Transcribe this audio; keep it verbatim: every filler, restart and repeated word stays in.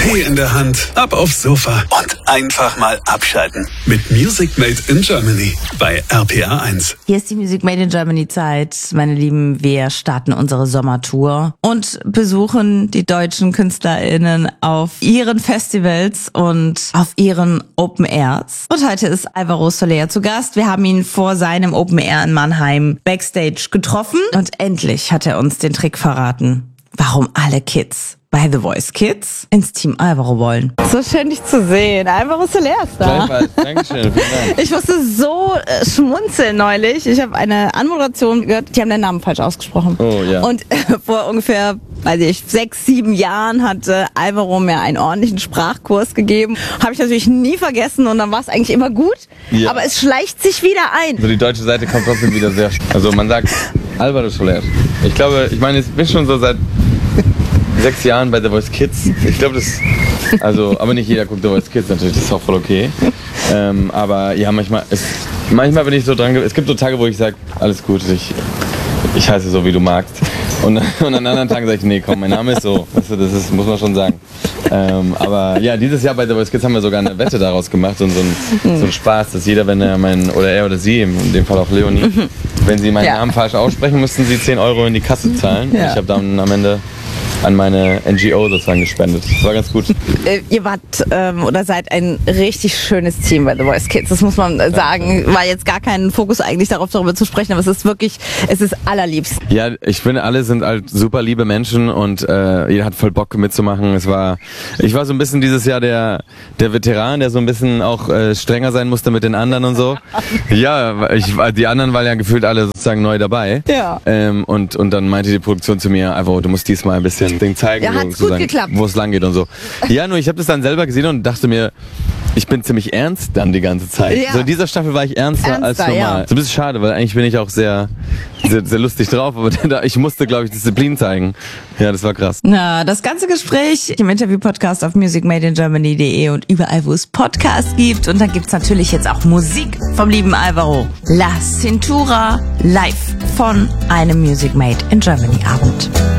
Tee in der Hand, ab aufs Sofa und einfach mal abschalten. Mit Music Made in Germany bei R P R eins. Hier ist die Music Made in Germany Zeit. Meine Lieben, wir starten unsere Sommertour und besuchen die deutschen KünstlerInnen auf ihren Festivals und auf ihren Open Airs. Und heute ist Alvaro Soler zu Gast. Wir haben ihn vor seinem Open Air in Mannheim backstage getroffen und endlich hat er uns den Trick verraten, warum alle Kids bei The Voice Kids ins Team Alvaro wollen. So schön, dich zu sehen. Alvaro Soler ist da. Dankeschön, vielen Dank. Ich musste so äh, schmunzeln neulich. Ich habe eine Anmoderation gehört, die haben deinen Namen falsch ausgesprochen. Oh ja. Und äh, vor ungefähr, weiß ich, sechs, sieben Jahren hatte Alvaro mir einen ordentlichen Sprachkurs gegeben. Habe ich natürlich nie vergessen und dann war es eigentlich immer gut. Ja. Aber es schleicht sich wieder ein. Also die deutsche Seite kommt trotzdem wieder sehr... Also man sagt Alvaro Soler. Ich glaube, ich meine, ich bin schon so seit sechs Jahren bei The Voice Kids. Ich glaube, das... Also, aber nicht jeder guckt The Voice Kids natürlich, das ist auch voll okay. Ähm, aber ja, manchmal... Es, manchmal bin ich so dran... Es gibt so Tage, wo ich sage, alles gut, ich, ich heiße so, wie du magst. Und, und an anderen Tagen sage ich, nee, komm, mein Name ist so. Weißt du, das ist, muss man schon sagen. Ähm, aber ja, dieses Jahr bei The Voice Kids haben wir sogar eine Wette daraus gemacht und so ein, so ein Spaß, dass jeder, wenn er meinen, oder er oder sie, in dem Fall auch Leonie, wenn sie meinen Ja. Namen falsch aussprechen, müssten sie zehn Euro in die Kasse zahlen. Ja. Und ich habe dann am Ende an meine N G O sozusagen gespendet. Das war ganz gut. Äh, ihr wart ähm, oder seid ein richtig schönes Team bei The Voice Kids. Das muss man äh, sagen. War jetzt gar kein Fokus eigentlich darauf, darüber zu sprechen, aber es ist wirklich, es ist allerliebst. Ja, ich finde, alle sind halt super liebe Menschen und äh, jeder hat voll Bock mitzumachen. Es war, ich war so ein bisschen dieses Jahr der der Veteran, der so ein bisschen auch äh, strenger sein musste mit den anderen und so. Ja, ich, die anderen waren ja gefühlt alle sozusagen neu dabei. Ja. Ähm, und und dann meinte die Produktion zu mir einfach, du musst diesmal ein bisschen Ding zeigen, Ja, hat's gut sozusagen, geklappt. wo es lang geht und so. Ja, nur ich habe das dann selber gesehen und dachte mir, ich bin ziemlich ernst dann die ganze Zeit. Ja. So in dieser Staffel war ich ernster, Ernster, als normal. ja. So ein bisschen schade, weil eigentlich bin ich auch sehr, sehr, sehr lustig drauf, aber da, ich musste, glaube ich, Disziplin zeigen. Ja, das war krass. Na, das ganze Gespräch im Interview-Podcast auf music made in germany punkt de und überall, wo es Podcasts gibt. Und dann gibt's natürlich jetzt auch Musik vom lieben Alvaro. La Cintura live von einem Music Made in Germany Abend.